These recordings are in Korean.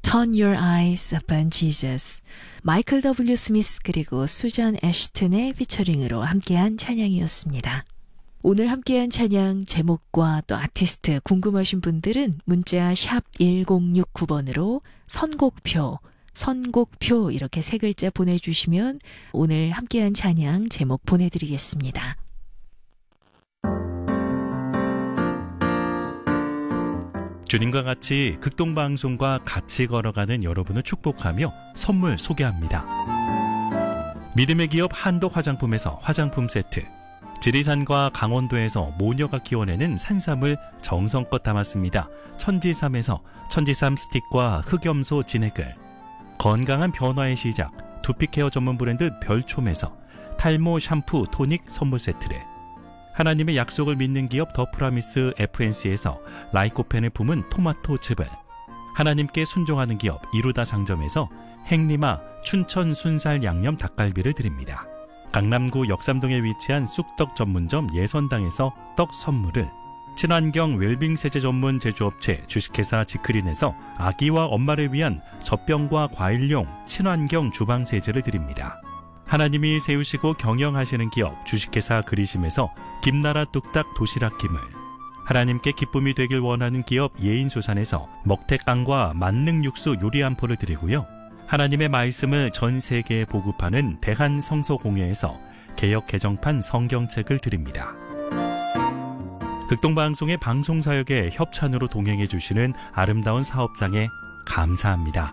Turn Your Eyes Upon Jesus. 마이클 W. 스미스 그리고 수잔 애쉬튼의 피처링으로 함께한 찬양이었습니다. 오늘 함께한 찬양 제목과 또 아티스트 궁금하신 분들은 문자 샵 1069번으로 선곡표 이렇게 세 글자 보내주시면 오늘 함께한 찬양 제목 보내드리겠습니다. 주님과 같이 극동방송과 같이 걸어가는 여러분을 축복하며 선물 소개합니다. 믿음의 기업 한독 화장품에서 화장품 세트, 지리산과 강원도에서 모녀가 키워내는 산삼을 정성껏 담았습니다. 천지삼에서 천지삼 스틱과 흑염소 진액을, 건강한 변화의 시작 두피케어 전문 브랜드 별촘에서 탈모 샴푸 토닉 선물 세트를, 하나님의 약속을 믿는 기업 더프라미스 FNC에서 라이코펜을 품은 토마토 즙을, 하나님께 순종하는 기업 이루다 상점에서 행리마 춘천 순살 양념 닭갈비를 드립니다. 강남구 역삼동에 위치한 쑥떡 전문점 예선당에서 떡 선물을, 친환경 웰빙 세제 전문 제조업체 주식회사 지크린에서 아기와 엄마를 위한 젖병과 과일용 친환경 주방 세제를 드립니다. 하나님이 세우시고 경영하시는 기업 주식회사 그리심에서 김나라 뚝딱 도시락김을, 하나님께 기쁨이 되길 원하는 기업 예인수산에서 먹태깡과 만능 육수 요리 한 포를 드리고요. 하나님의 말씀을 전 세계에 보급하는 대한성서공회에서 개역 개정판 성경책을 드립니다. 극동방송의 방송사역에 협찬으로 동행해 주시는 아름다운 사업장에 감사합니다.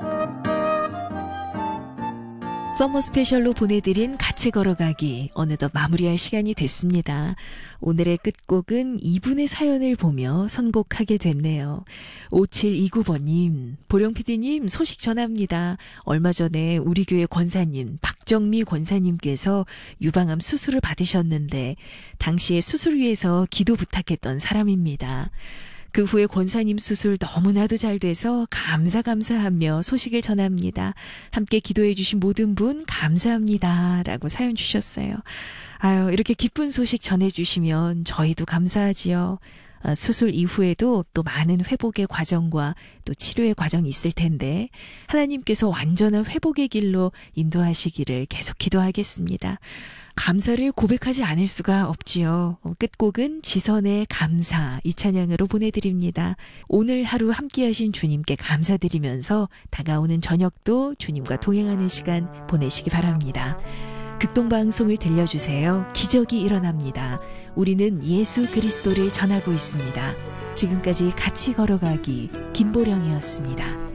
서머 스페셜로 보내드린 같이 걸어가기 어느덧 마무리할 시간이 됐습니다. 오늘의 끝곡은 이분의 사연을 보며 선곡하게 됐네요. 5729번님, 보령PD님 소식 전합니다. 얼마 전에 우리 교회 권사님 박정미 권사님께서 유방암 수술을 받으셨는데 당시에 수술 위해서 기도 부탁했던 사람입니다. 그 후에 권사님 수술 너무나도 잘 돼서 감사하며 소식을 전합니다. 함께 기도해 주신 모든 분 감사합니다. 라고 사연 주셨어요. 아유, 이렇게 기쁜 소식 전해주시면 저희도 감사하지요. 수술 이후에도 또 많은 회복의 과정과 또 치료의 과정이 있을 텐데 하나님께서 완전한 회복의 길로 인도하시기를 계속 기도하겠습니다. 감사를 고백하지 않을 수가 없지요. 끝곡은 지선의 감사 이 찬양으로 보내드립니다. 오늘 하루 함께하신 주님께 감사드리면서 다가오는 저녁도 주님과 동행하는 시간 보내시기 바랍니다. 극동방송을 들려주세요. 기적이 일어납니다. 우리는 예수 그리스도를 전하고 있습니다. 지금까지 같이 걸어가기 김보령이었습니다.